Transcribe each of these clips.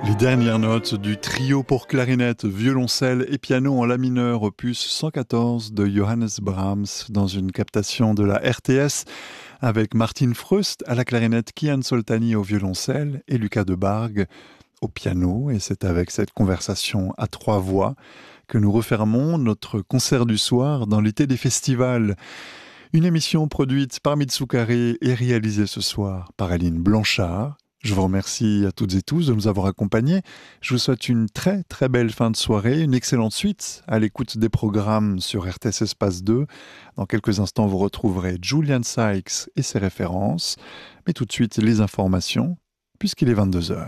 Les dernières notes du trio pour clarinette, violoncelle et piano en la mineur opus 114 de Johannes Brahms dans une captation de la RTS avec Martin Freust à la clarinette, Kian Soltani au violoncelle et Lucas Debargue au piano. Et c'est avec cette conversation à trois voix que nous refermons notre concert du soir dans l'été des festivals. Une émission produite par Mitsukaré et réalisée ce soir par Aline Blanchard. Je vous remercie à toutes et tous de nous avoir accompagnés. Je vous souhaite une très très belle fin de soirée, une excellente suite à l'écoute des programmes sur RTS Espace 2. Dans quelques instants, vous retrouverez Julian Sykes et ses références. Mais tout de suite, les informations, puisqu'il est 22h.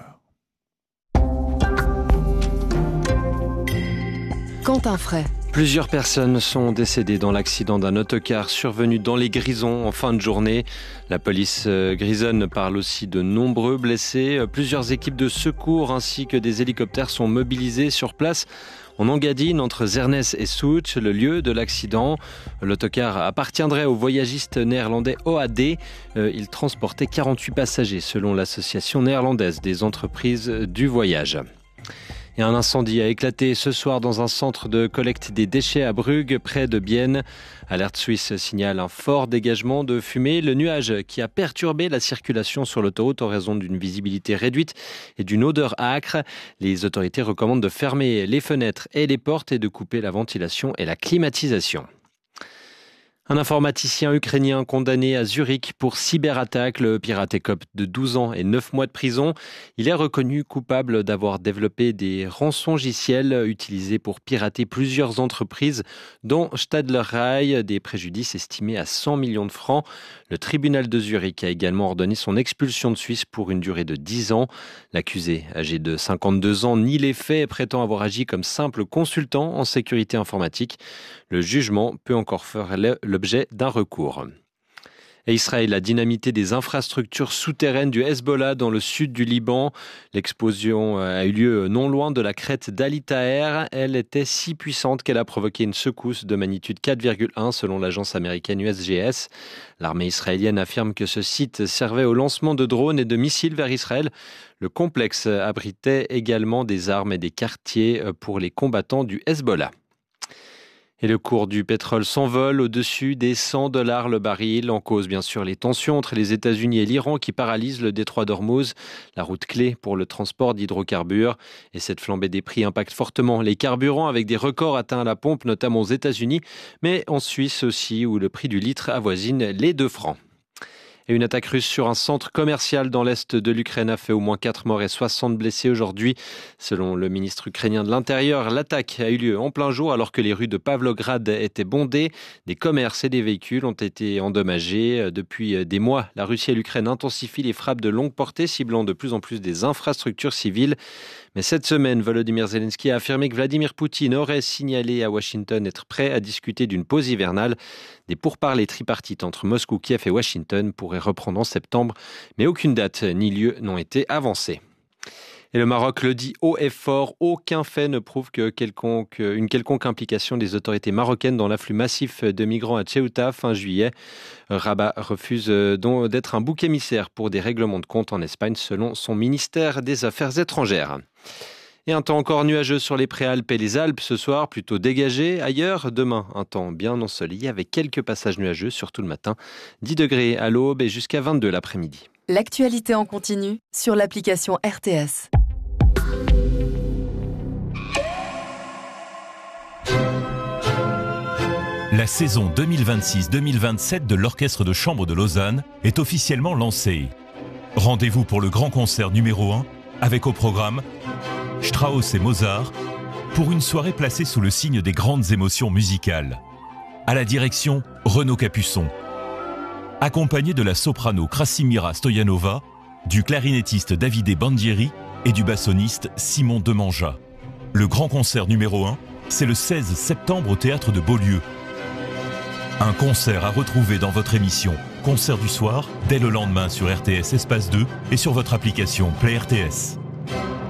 Quentin Fray. Plusieurs personnes sont décédées dans l'accident d'un autocar survenu dans les Grisons en fin de journée. La police grisonne parle aussi de nombreux blessés. Plusieurs équipes de secours ainsi que des hélicoptères sont mobilisés sur place. En Engadine, entre Zernez et Soutch, le lieu de l'accident. L'autocar appartiendrait au voyagiste néerlandais OAD. Il transportait 48 passagers selon l'association néerlandaise des entreprises du voyage. Et un incendie a éclaté ce soir dans un centre de collecte des déchets à Brugge, près de Bienne. Alerte Suisse signale un fort dégagement de fumée. Le nuage qui a perturbé la circulation sur l'autoroute en raison d'une visibilité réduite et d'une odeur âcre. Les autorités recommandent de fermer les fenêtres et les portes et de couper la ventilation et la climatisation. Un informaticien ukrainien condamné à Zurich pour cyberattaque. Le pirate écope de 12 ans et 9 mois de prison. Il est reconnu coupable d'avoir développé des rançongiciels utilisés pour pirater plusieurs entreprises, dont Stadler Rail, des préjudices estimés à 100 millions de francs. Le tribunal de Zurich a également ordonné son expulsion de Suisse pour une durée de 10 ans. L'accusé, âgé de 52 ans, nie les faits et prétend avoir agi comme simple consultant en sécurité informatique. Le jugement peut encore faire l'objet d'un recours. Et Israël a dynamité des infrastructures souterraines du Hezbollah dans le sud du Liban. L'explosion a eu lieu non loin de la crête d'Ali Taher. Elle était si puissante qu'elle a provoqué une secousse de magnitude 4,1 selon l'agence américaine USGS. L'armée israélienne affirme que ce site servait au lancement de drones et de missiles vers Israël. Le complexe abritait également des armes et des quartiers pour les combattants du Hezbollah. Et le cours du pétrole s'envole au-dessus des $100 le baril. En cause, bien sûr, les tensions entre les États-Unis et l'Iran qui paralysent le détroit d'Ormuz, la route clé pour le transport d'hydrocarbures. Et cette flambée des prix impacte fortement les carburants avec des records atteints à la pompe, notamment aux États-Unis, mais en Suisse aussi, où le prix du litre avoisine les 2 francs. Et une attaque russe sur un centre commercial dans l'est de l'Ukraine a fait au moins 4 morts et 60 blessés aujourd'hui. Selon le ministre ukrainien de l'Intérieur, l'attaque a eu lieu en plein jour alors que les rues de Pavlograd étaient bondées. Des commerces et des véhicules ont été endommagés. Depuis des mois, la Russie et l'Ukraine intensifient les frappes de longue portée, ciblant de plus en plus des infrastructures civiles. Mais cette semaine, Volodymyr Zelensky a affirmé que Vladimir Poutine aurait signalé à Washington être prêt à discuter d'une pause hivernale. Des pourparlers tripartites entre Moscou, Kiev et Washington pourraient reprendre en septembre, mais aucune date ni lieu n'ont été avancés. Et le Maroc le dit haut et fort, aucun fait ne prouve que une quelconque implication des autorités marocaines dans l'afflux massif de migrants à Ceuta fin juillet. Rabat refuse donc d'être un bouc émissaire pour des règlements de compte en Espagne selon son ministère des Affaires étrangères. Et un temps encore nuageux sur les Préalpes et les Alpes ce soir, plutôt dégagé. Ailleurs, demain, un temps bien ensoleillé avec quelques passages nuageux, surtout le matin. 10 degrés à l'aube et jusqu'à 22 l'après-midi. L'actualité en continu sur l'application RTS. La saison 2026-2027 de l'Orchestre de Chambre de Lausanne est officiellement lancée. Rendez-vous pour le grand concert numéro 1 avec au programme Strauss et Mozart pour une soirée placée sous le signe des grandes émotions musicales. À la direction, Renaud Capuçon. Accompagné de la soprano Krasimira Stoyanova, du clarinettiste Davide Bandieri et du bassoniste Simon Demanja. Le grand concert numéro 1, c'est le 16 septembre au Théâtre de Beaulieu. Un concert à retrouver dans votre émission Concert du soir, dès le lendemain sur RTS Espace 2 et sur votre application Play RTS.